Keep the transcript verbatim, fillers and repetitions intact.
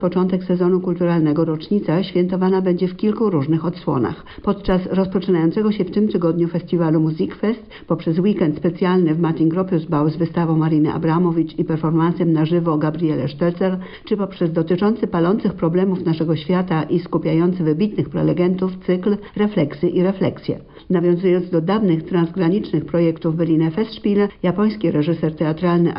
Początek sezonu kulturalnego Rocznica świętowana będzie w kilku różnych odsłonach. Podczas rozpoczynającego się w tym tygodniu festiwalu Musikfest, poprzez weekend specjalny w Martin-Gropiusbau z wystawą Mariny Abramowicz i performansem na żywo Gabriele Stöcer, czy poprzez dotyczący palących problemów naszego świata i skupiający wybitnych prelegentów cykl Refleksy i refleksje. Nawiązując do dawnych transgranicznych projektów Berliner Festspiele, japoński reżyser teatralny